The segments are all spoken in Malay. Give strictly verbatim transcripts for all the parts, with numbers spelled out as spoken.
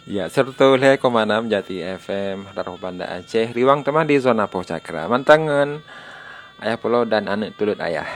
Ya, serta leh koma enam Jati F M Darah Banda Aceh. Riwang teman di zona Poh Cakra. Mantangan ayah pulau dan anak tulut ayah.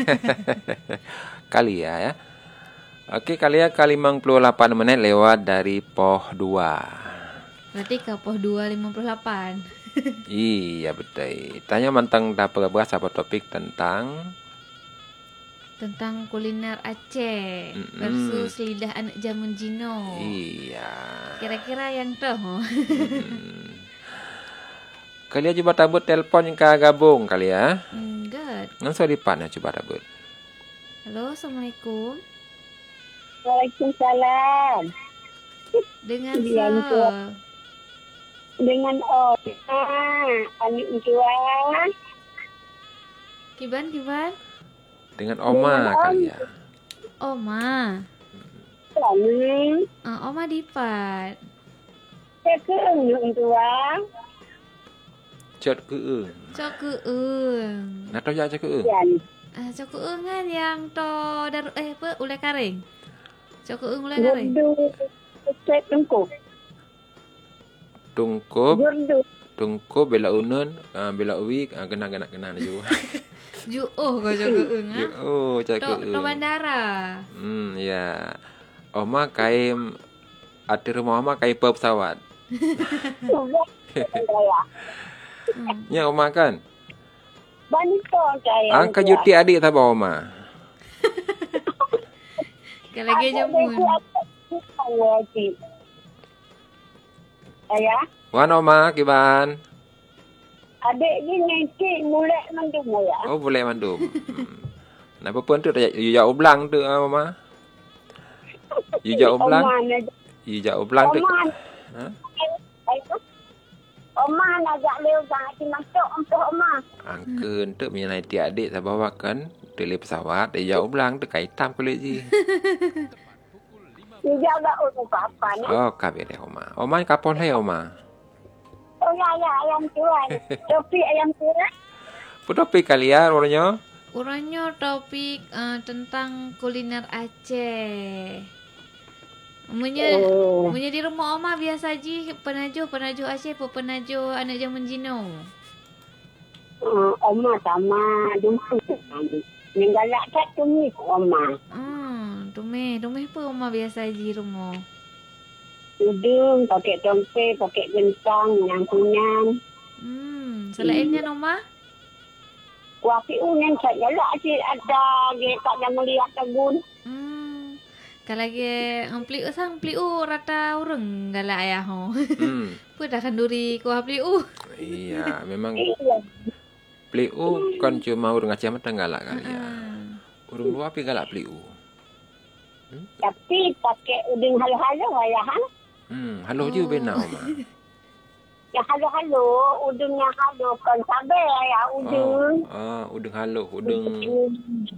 Kali ya ya. Oke, kali ya kali lima puluh delapan menit lewat dari Poh dua. Berarti ke Poh dua lima puluh delapan. Iya betul. Tanya mantang dapat bahas apa topik tentang Tentang kuliner Aceh Mm-mm. versus lidah anak zaman Jino. Iya. Kira-kira yang tuh. Mm. Kali ya coba tabut telepon yang gabung kali ya. Enggak. Ngan so dipan ya coba tabut. Halo, Assalamualaikum. Waalaikumsalam. Dengan Dengan sa. tu. Dengan oh, anik jual. Kiban, kiban. Dengan Oma Dengan kali Om. ya. Oma. Kami Uh, Oma dipat. sekarang nak jual. Cot ke eung. Cok keung. Nak tahu jak ke eung. Yan. Ah, cok keung kan yang to dar eh apa ulai karing. Cok keung ulai karing. Gurdu. Cek tungku. Tungkup, Gurdu. tungkup bela unun, uh, bela uwi, uh, kena kena kena na juga. Ju oh kau cok keung ah. Oh, cak ke To to eung. bandara. Hmm, ya. Oma kaim ati rumah Oma kaim per pesawat. Saya. Hmm. Ya Oma kan. Bantu saya. Angka juti adik tak bawa Oma. Sekali lagi jamun. Saya. Wan Oma kiban. Adik ni nanti mulai mendung ya. Oh, boleh mandum. Hmm. Napa pun tu you jak ublang tu ah, Oma. You jak ublang. Oma nak You jak ublang tu. Oma. Ha? Oma nak jak leu jangan si masuk untuk Oma. Angkeun tu punya nanti adik tak bawa kan. Tele pesawat dia jak ublang tu kaitam kulit ji. Dia tak urus apa-apa ni. Oh, kabeh deh Oma. Oma kapon hai Oma. Oh ya ya ayam jual. Topi ayam jual. Putopi kali ya orangnya. Urangnya topik uh, tentang kuliner Aceh. Munya Oh. munya di rumah Oma biasa ji penajuh penajuh Aceh apa penajuh anak zaman Jino. Uh, Oma sama jumpa. Ninggalak kat tu ni Oma. Hmm, tumeh, tumeh apa Oma biasa ji rumah. Udung, pakai tompe, pakai gentang, yang kunyan. Hmm, selainnya Oma? Kuah piu yang saya lah si ada dia tak ada melihat kebun. Hmm. Kalau lagi ampli usang pliu rata urang gala ayah ho. Hmm. Pu dah kenduri kuah pliu. Iya, memang Iya. pliu kan cuma urang Aceh mah galak kali ya. Ah. Urang luar pi galak pliu. Tapi pakai udung halo-halo ayahan. Hmm, halo je bena Oma. Ya halo-halo, udungnya halo kan sabar ya udung. Oh, ah, udang halo, udang